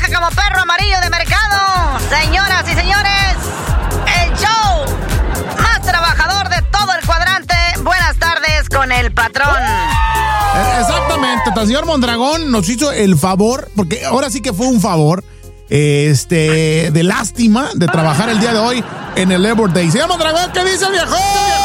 trabaja como perro amarillo de mercado. Señoras y señores, el show más trabajador de todo el cuadrante. Buenas tardes con el patrón. Exactamente, el señor Mondragón nos hizo el favor, porque ahora sí que fue un favor, de lástima de trabajar el día de hoy en el Labor Day. Señor Mondragón, ¿qué dice el viejo?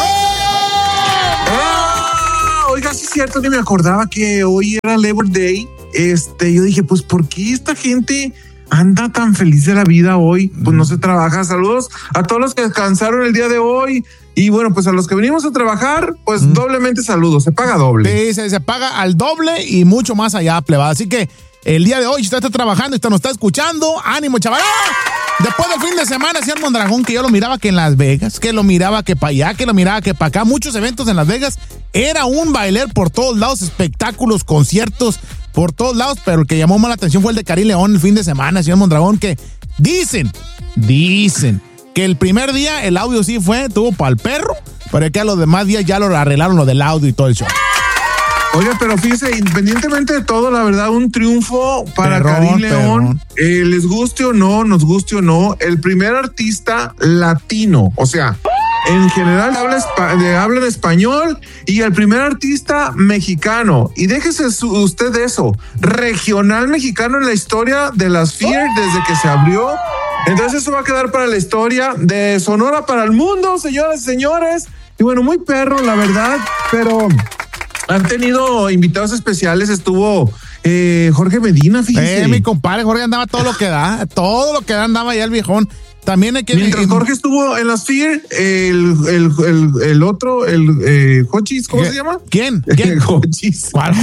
Oiga, sí es cierto que me acordaba que hoy era Labor Day. Yo dije, pues, ¿por qué esta gente anda tan feliz de la vida hoy? Pues no se trabaja. Saludos a todos los que descansaron el día de hoy. Y bueno, pues a los que venimos a trabajar, pues doblemente saludos. Se paga doble. Sí, se paga al doble y mucho más allá, plebada. Así que el día de hoy, si usted está trabajando y usted nos está escuchando, ánimo, chaval. Después del fin de semana, señor Mondragón, que yo lo miraba que en Las Vegas, que lo miraba que para allá, que lo miraba que para acá, muchos eventos en Las Vegas, era un bailer por todos lados, espectáculos, conciertos por todos lados, pero el que llamó más la atención fue el de Karim León el fin de semana, señor Mondragón, que dicen que el primer día el audio sí tuvo para el perro, pero que a los demás días ya lo arreglaron lo del audio y todo el show. Oiga, pero fíjese, independientemente de todo, la verdad, un triunfo para Karim León. Les guste o no, nos guste o no, el primer artista latino, o sea, en general habla en español, y el primer artista mexicano, y déjese usted de eso, regional mexicano en la historia de las FIER desde que se abrió. Entonces eso va a quedar para la historia de Sonora para el mundo, señoras y señores. Y bueno, muy perro, la verdad, pero han tenido invitados especiales. Estuvo Jorge Medina, fíjese. Mi compadre Jorge andaba todo lo que da andaba ya el viejón. También hay que... Mientras Jorge estuvo en las FIER, el otro, Hochis, ¿cómo se llama? ¿Quién? El Hochis. ¿Cuál?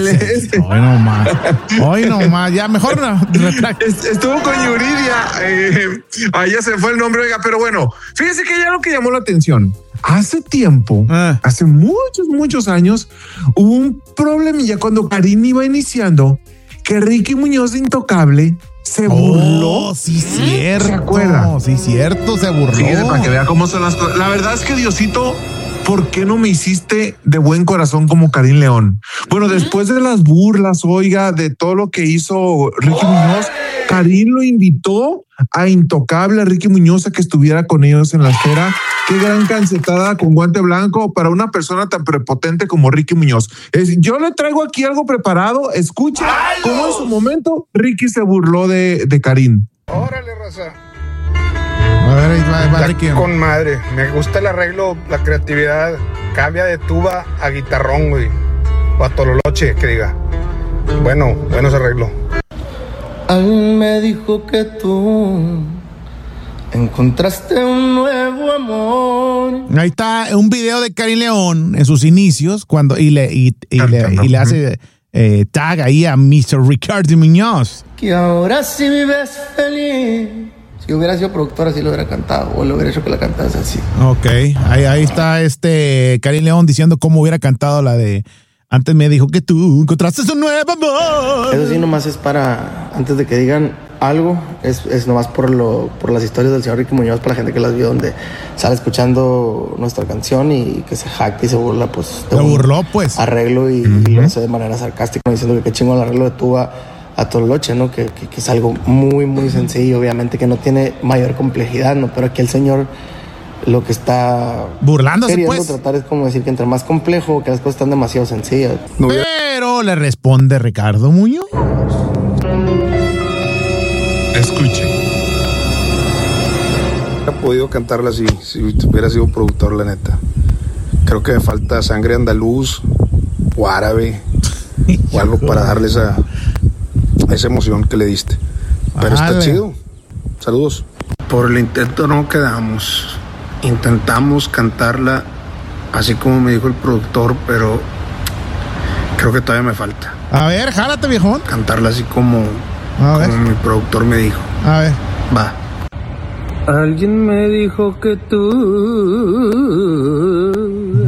Hoy nomás, ya mejor no. Estuvo con Yuridia, ahí ya se fue el nombre, oiga, pero bueno, fíjese que ya lo que llamó la atención. Hace tiempo, hace muchos años, hubo un problemilla cuando Karim iba iniciando, que Ricky Muñoz de Intocable se burló. Sí, cierto. ¿Se acuerda? Sí, cierto, se burló. Fíjese para que vea cómo son las cosas. La verdad es que, Diosito, ¿por qué no me hiciste de buen corazón como Karim León? Bueno, después de las burlas, oiga, de todo lo que hizo Ricky Muñoz, Karim lo invitó a Intocable, a Ricky Muñoz, a que estuviera con ellos en la esfera. Qué gran cancetada con guante blanco para una persona tan prepotente como Ricky Muñoz. Yo le traigo aquí algo preparado. Escucha cómo en su momento Ricky se burló de Karim. Órale, raza. A ver, ahí va Ricky. Con madre. Me gusta el arreglo, la creatividad. Cambia de tuba a guitarrón, güey. O a tololoche, que diga. Bueno ese arreglo. Alguien me dijo que tú encontraste un nuevo amor. Ahí está un video de Karim León en sus inicios y le hace tag ahí a Mr. Ricardo Muñoz. Que ahora sí vives feliz. Si hubiera sido productor, así lo hubiera cantado, o lo hubiera hecho que la cantase así. Ok, ahí está Karim León diciendo cómo hubiera cantado la de... Antes me dijo que tú encontraste un nuevo amor. Eso sí, nomás es para, antes de que digan algo, es nomás por las historias del señor Ricky Muñoz, para la gente que las vio, donde sale escuchando nuestra canción y que se jacta y se burla, pues. Se burló, pues. Arreglo y lo hace de manera sarcástica, diciendo que qué chingón el arreglo de tuba a Tololoche, ¿no? Que es algo muy sencillo, obviamente, que no tiene mayor complejidad, ¿no? Pero aquí el señor lo que está burlándose, queriendo pues tratar es como decir que entre más complejo, que las cosas están demasiado sencillas. Pero le responde Ricardo Muñoz. Escuche. No he podido cantarla así, si hubiera sido productor, la neta. Creo que me falta sangre andaluz o árabe o algo para darle esa emoción que le diste. Pero está chido. Saludos. Por el intento no quedamos. Intentamos cantarla así como me dijo el productor, pero creo que todavía me falta. A ver, jálate, viejón. Cantarla así como mi productor me dijo. A ver. Va. Alguien me dijo que tú